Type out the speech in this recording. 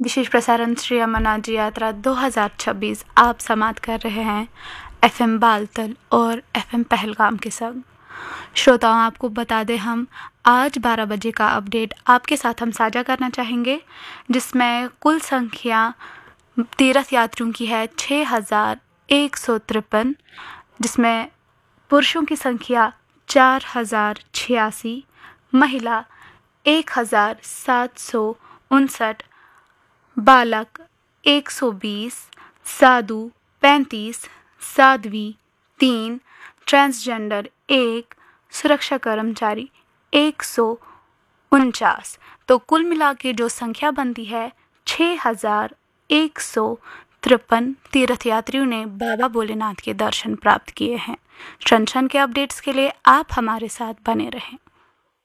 विशेष प्रसारण श्री अमरनाथ जी यात्रा 2026 आप समाप्त कर रहे हैं FM बालतल और FM पहलगाम के संग। श्रोताओं, आपको बता दें, हम आज 12 बजे का अपडेट आपके साथ हम साझा करना चाहेंगे, जिसमें कुल संख्या तीर्थ यात्रियों की है 6153, जिसमें पुरुषों की संख्या 4086, महिला 1759, बालक 120, साधु 35, साध्वी 3, ट्रांसजेंडर 1, सुरक्षा कर्मचारी 149। तो कुल मिला के जो संख्या बनती है 6153 तीर्थयात्रियों ने बाबा भोलेनाथ के दर्शन प्राप्त किए हैं। क्षण क्षण के अपडेट्स के लिए आप हमारे साथ बने रहें।